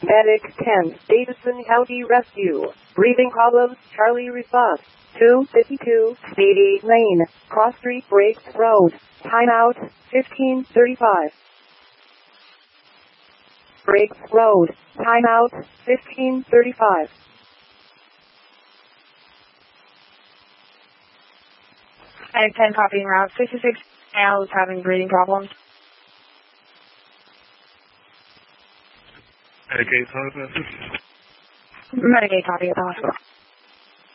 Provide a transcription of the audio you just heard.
Medic 10, Davidson County Rescue. Breathing problems, Charlie response. 252, Beatty Lane, Cross Street Breaks Road. Timeout, 15:35. Breaks Road. Timeout, 15:35. Medic 10 copying route 66. Al is having breathing problems. Medic 8, sorry about this. Medic 8 copy at the hospital.